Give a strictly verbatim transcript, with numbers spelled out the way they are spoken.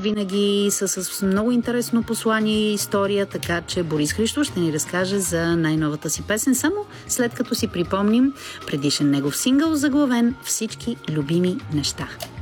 винаги са с много интересно послание и история, така че Борис Христов ще ни разкаже за най-новата си песен, само след като си припомним предишен негов сингъл, заглавен "Всички любими неща".